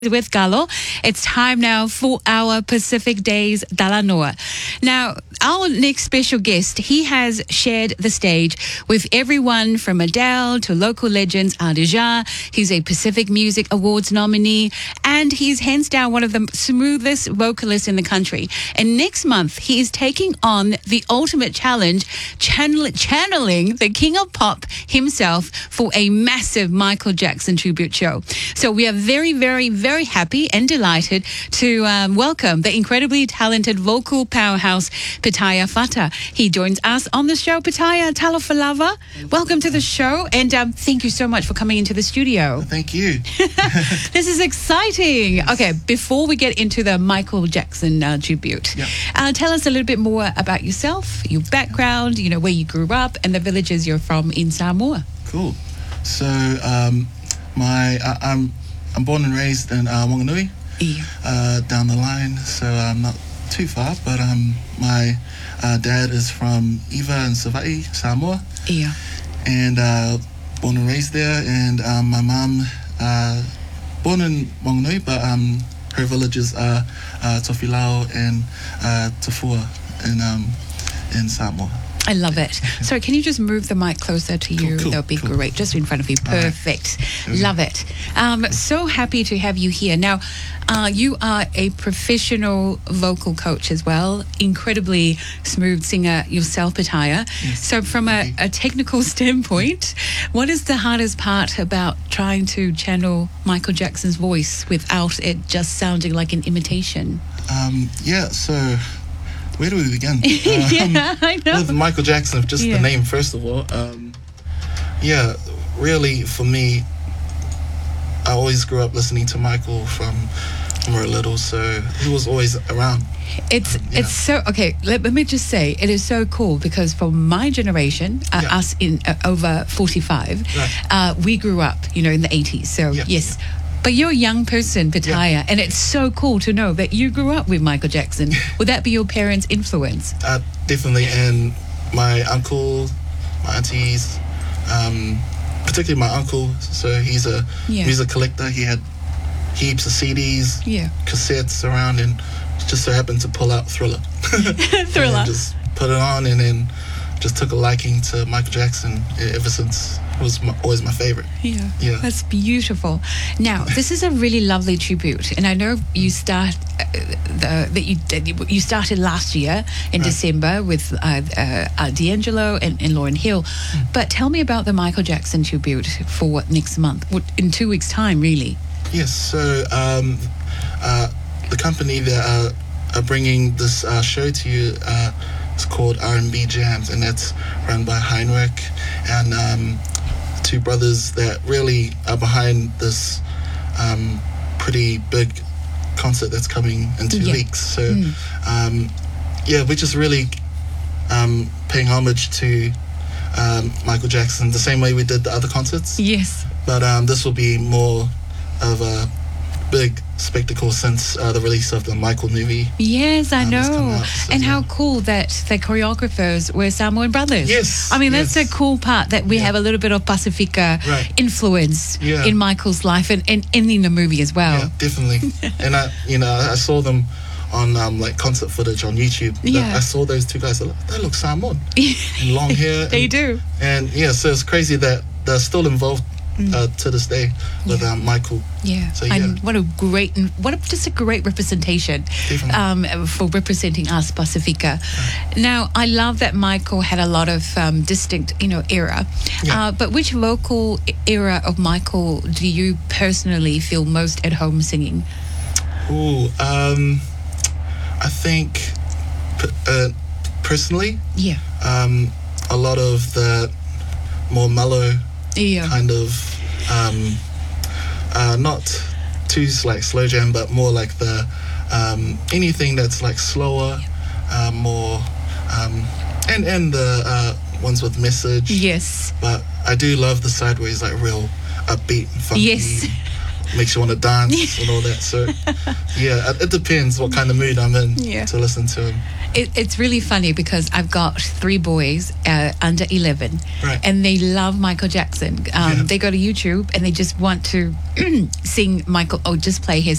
with Galo. It's time now for our Pacific Days Dalanoa. Now, our next special guest, he has shared the stage with everyone from Adele to local legends Ardija. He's a Pacific Music Awards nominee, and he's hands down one of the smoothest vocalists in the country. And next month, he is taking on the ultimate challenge, channeling the King of Pop himself for a massive Michael Jackson tribute show. So we are very happy and delighted to welcome the incredibly talented vocal powerhouse Pitaya Fata. He joins us on the show. Pitaya, Talofalava, welcome to the show, and thank you so much for coming into the studio. Thank you. This is exciting. Okay, before we get into the Michael Jackson tribute, tell us a little bit more about yourself, your background, where you grew up, and the villages you're from in Samoa. Cool. So, I'm born and raised in Wanganui, down the line, so I'm not too far, but my dad is from Iva and Savaii, Samoa, and born and raised there, and my mum, born in Wanganui, but her villages are Tofilao and Tofua in Samoa. I love it. Sorry, can you just move the mic closer to you? Cool, that would be great. Just in front of you. Perfect. Right. Love it. So happy to have you here. Now, you are a professional vocal coach as well. Incredibly smooth singer yourself, Pitaya. Yes. So from a technical standpoint, what is the hardest part about trying to channel Michael Jackson's voice without it just sounding like an imitation? So where do we begin? I know. With Michael Jackson, just the name, first of all. Really, for me, I always grew up listening to Michael from we were little, so he was always around. It's so okay. Let me just say, it is so cool because for my generation, us in over 45, we grew up, in the 80s. So yes. But you're a young person, Pitaya, and it's so cool to know that you grew up with Michael Jackson. Would that be your parents' influence? Definitely, and my uncle, my aunties, particularly my uncle. So he's a music collector. He had heaps of CDs, cassettes around, and just so happened to pull out Thriller. Thriller. And just put it on, and then just took a liking to Michael Jackson ever since. It was always my favorite. Yeah, that's beautiful. Now, this is a really lovely tribute, and I know you started last year in December with D'Angelo and Lauryn Hill. But tell me about the Michael Jackson tribute for next month, in 2 weeks' time, really. Yes. So the company that are bringing this show to you. It's called R&B Jams, and that's run by Heinrich and two brothers that really are behind this pretty big concert that's coming in 2 weeks. So we're just really paying homage to Michael Jackson the same way we did the other concerts. Yes. But this will be more of a big spectacle since the release of the Michael movie. Yes, I know. Out, so and how cool that the choreographers were Samoan brothers. Yes. I mean, that's the cool part, that we have a little bit of Pacifica influence in Michael's life and in the movie as well. Yeah, definitely. And I saw them on concert footage on YouTube. I saw those two guys. They look Samoan. And long hair. They do. And so it's crazy that they're still involved to this day with Michael. So and what a great representation for representing us, Pacifica. Now, I love that Michael had a lot of distinct era, but which vocal era of Michael do you personally feel most at home singing? I think personally, a lot of the more mellow kind of not too like slow jam, but more like the anything that's like slower, more and the ones with message. Yes. But I do love the sideways, like real upbeat, funky. Yes. makes you want to dance and all that. So, yeah, it depends what kind of mood I'm in to listen to him. It's really funny because I've got 3 boys under 11, and they love Michael Jackson. They go to YouTube and they just want to sing Michael, or just play his